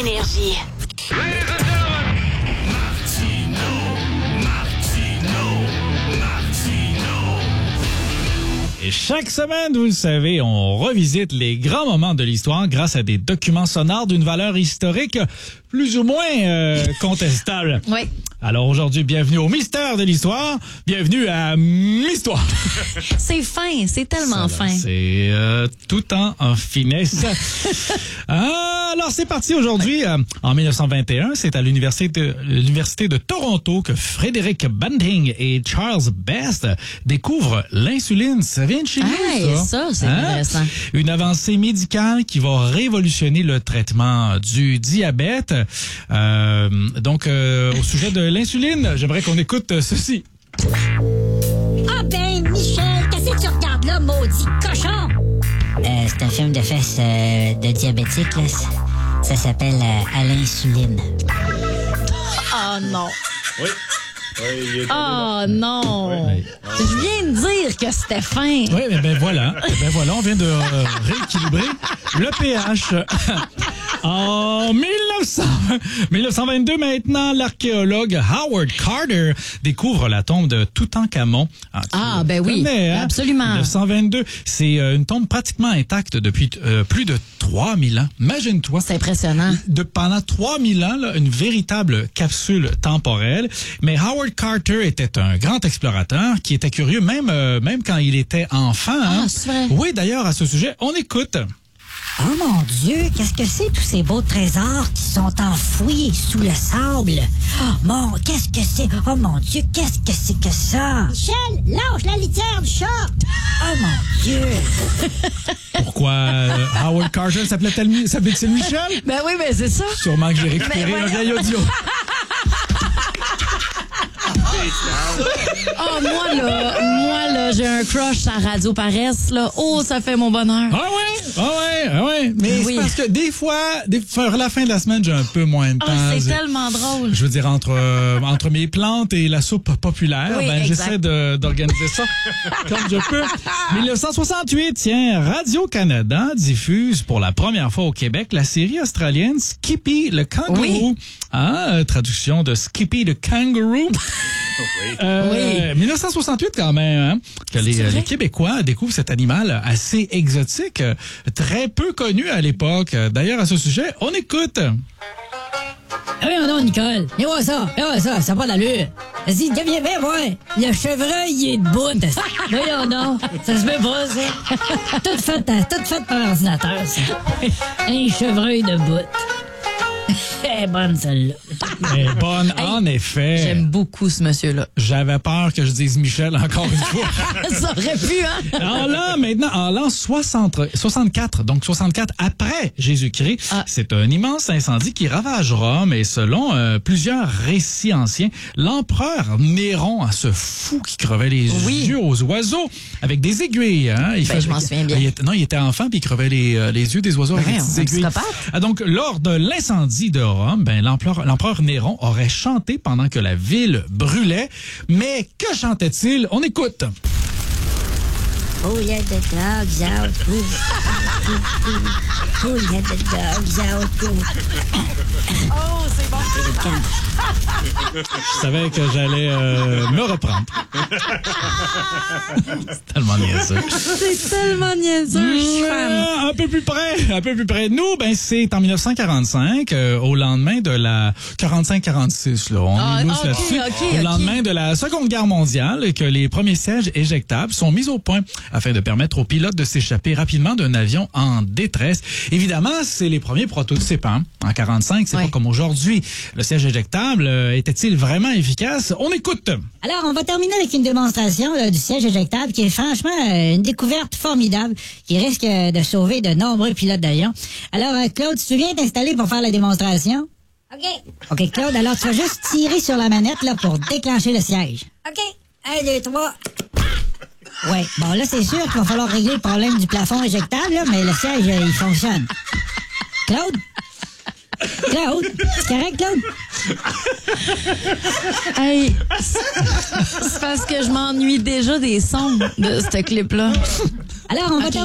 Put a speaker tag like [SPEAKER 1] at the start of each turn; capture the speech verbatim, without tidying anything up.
[SPEAKER 1] Énergie.
[SPEAKER 2] Et chaque semaine, vous le savez, on revisite les grands moments de l'histoire grâce à des documents sonores d'une valeur historique plus ou moins euh, contestable.
[SPEAKER 3] Oui.
[SPEAKER 2] Alors aujourd'hui, bienvenue au mystère de l'histoire. Bienvenue à M'Histoire.
[SPEAKER 3] C'est fin, c'est tellement
[SPEAKER 2] Ça,
[SPEAKER 3] fin.
[SPEAKER 2] C'est euh, tout en, en finesse. Ah, alors c'est parti aujourd'hui. Euh, en mille neuf cent vingt et un, c'est à l'université de, l'université de Toronto que Frédéric Banting et Charles Best découvrent l'insuline. Ça vient de chez
[SPEAKER 3] Hey,
[SPEAKER 2] nous, ça.
[SPEAKER 3] ça, c'est
[SPEAKER 2] Hein?
[SPEAKER 3] intéressant.
[SPEAKER 2] Une avancée médicale qui va révolutionner le traitement du diabète. Euh, donc, euh, au sujet de l'insuline, j'aimerais qu'on écoute ceci.
[SPEAKER 4] Ah ben, Michel, qu'est-ce que tu regardes là, maudit cochon?
[SPEAKER 5] Euh, c'est un film de fesses euh, de diabétique, là. Ça s'appelle euh, À l'insuline.
[SPEAKER 3] Oh non.
[SPEAKER 2] Oui. Oui,
[SPEAKER 3] Oh non.
[SPEAKER 2] Oui.
[SPEAKER 3] Je viens de dire que c'était fin.
[SPEAKER 2] Oui, mais ben voilà. Ben voilà, on vient de euh, rééquilibrer le pH. En mille neuf cent vingt-deux, maintenant, l'archéologue Howard Carter découvre la tombe de Toutankhamon. Ah, tu
[SPEAKER 3] Ah,
[SPEAKER 2] le
[SPEAKER 3] ben oui,
[SPEAKER 2] connais, hein?
[SPEAKER 3] absolument.
[SPEAKER 2] mille neuf cent vingt-deux, c'est euh, une tombe pratiquement intacte depuis euh, plus de trois mille ans. Imagine-toi.
[SPEAKER 3] C'est impressionnant.
[SPEAKER 2] De, pendant trois mille ans, là, une véritable capsule temporelle. Mais Howard Carter était un grand explorateur qui était curieux même, euh, même quand il était enfant. Hein?
[SPEAKER 3] Ah, c'est vrai?
[SPEAKER 2] Oui, d'ailleurs, à ce sujet, on écoute.
[SPEAKER 5] Oh mon Dieu, qu'est-ce que c'est tous ces beaux trésors qui sont enfouis sous le sable? Oh mon, qu'est-ce que c'est? Oh mon Dieu, qu'est-ce que c'est que ça?
[SPEAKER 4] Michel, lâche la litière du short!
[SPEAKER 5] Oh mon Dieu!
[SPEAKER 2] Pourquoi euh, Howard Carter s'appelait-il s'appelait-il Michel?
[SPEAKER 3] Ben oui, ben c'est ça.
[SPEAKER 2] Sûrement que j'ai récupéré
[SPEAKER 3] Mais
[SPEAKER 2] un vieil audio.
[SPEAKER 3] Oh, moi, là, moi, là, j'ai un crush à Radio Paresse, là. Oh, ça fait mon bonheur.
[SPEAKER 2] Ah ouais, ah ouais, ah ouais. Mais
[SPEAKER 3] Oui.
[SPEAKER 2] c'est parce que des fois, des, vers la fin de la semaine, j'ai un peu moins de temps.
[SPEAKER 3] Ah, c'est
[SPEAKER 2] Je-
[SPEAKER 3] tellement drôle.
[SPEAKER 2] Je veux dire, entre, euh, entre mes plantes et la soupe populaire,
[SPEAKER 3] Oui,
[SPEAKER 2] ben,
[SPEAKER 3] exact.
[SPEAKER 2] j'essaie de, d'organiser ça comme je peux. mille neuf cent soixante-huit, tiens, Radio-Canada diffuse pour la première fois au Québec la série australienne Skippy le kangourou.
[SPEAKER 3] Oui.
[SPEAKER 2] Ah, euh, traduction de Skippy le kangourou. Euh,
[SPEAKER 3] Oui.
[SPEAKER 2] mille neuf cent soixante-huit quand même, hein, que les,
[SPEAKER 3] vrai?
[SPEAKER 2] les Québécois découvrent cet animal assez exotique, euh, très peu connu à l'époque. D'ailleurs, à ce sujet, on écoute.
[SPEAKER 5] Ah oui, non, Nicole. Et ouais, ça, et ouais, ça, ça n'a pas d'allure. Vas-y, viens, viens, viens, ouais. Le chevreuil, il est debout. Voyons donc. Ça se met pas, ça. Tout fait, tout fait par l'ordinateur, ça. Un chevreuil debout. Elle est bonne, celle-là.
[SPEAKER 2] Elle est bonne, en effet.
[SPEAKER 3] J'aime beaucoup ce monsieur-là.
[SPEAKER 2] J'avais peur que je dise Michel encore une fois.
[SPEAKER 3] Ça aurait pu, hein?
[SPEAKER 2] En l'an, maintenant, en l'an soixante, soixante-quatre, donc soixante-quatre après Jésus-Christ,
[SPEAKER 3] Ah.
[SPEAKER 2] c'est un immense incendie qui ravage Rome et selon euh, plusieurs récits anciens, l'empereur Néron, hein, ce fou qui crevait les
[SPEAKER 3] Oui.
[SPEAKER 2] yeux aux oiseaux avec des aiguilles. Hein, il
[SPEAKER 3] Ben, je m'en souviens bien.
[SPEAKER 2] Il était, non, il était enfant puis il crevait les, euh, les yeux des oiseaux avec
[SPEAKER 3] Ben,
[SPEAKER 2] des
[SPEAKER 3] un
[SPEAKER 2] petites aiguilles.
[SPEAKER 3] psychopathe.
[SPEAKER 2] Ah, donc, lors de l'incendie de Rome, ben, l'empereur, l'empereur Néron aurait chanté pendant que la ville brûlait. Mais que chantait-il? On écoute.
[SPEAKER 5] Oh, let the dogs out. Ooh. Ooh, ooh. Oh, let the dogs out. Ooh.
[SPEAKER 3] Oh, c'est bon.
[SPEAKER 2] Je savais que j'allais euh, me reprendre. C'est tellement niaiseux.
[SPEAKER 3] C'est tellement niaiseux, je suis fan.
[SPEAKER 2] Euh, un peu plus près, un peu plus près de nous, ben c'est en mille neuf cent quarante-cinq, euh, au lendemain de la quarante-cinq quarante-six, là, on
[SPEAKER 3] Ah,
[SPEAKER 2] est loose
[SPEAKER 3] ok,
[SPEAKER 2] là-dessus.
[SPEAKER 3] ok,
[SPEAKER 2] au
[SPEAKER 3] ok.
[SPEAKER 2] lendemain de la Seconde Guerre mondiale, que les premiers sièges éjectables sont mis au point afin de permettre aux pilotes de s'échapper rapidement d'un avion en détresse. Évidemment, c'est les premiers prototypes. Hein? En quarante-cinq, c'est
[SPEAKER 3] Ouais.
[SPEAKER 2] pas comme aujourd'hui. Le siège éjectable euh, était-il vraiment efficace? On écoute.
[SPEAKER 5] Alors, on va terminer avec une démonstration là, du siège éjectable qui est franchement euh, une découverte formidable qui risque euh, de sauver de nombreux pilotes d'avion. Alors, euh, Claude, tu viens t'installer pour faire la démonstration?
[SPEAKER 4] OK,
[SPEAKER 5] OK, Claude, alors tu vas juste tirer sur la manette là pour déclencher le siège.
[SPEAKER 4] OK. Un, deux, trois.
[SPEAKER 5] Ouais, bon là, c'est sûr qu'il va falloir régler le problème du plafond éjectable, là, mais le siège, euh, il fonctionne. Claude? Claude? C'est correct, Claude?
[SPEAKER 3] Hey, c'est c'est parce que je m'ennuie déjà des sons de ce clip-là.
[SPEAKER 5] Alors, on va terminer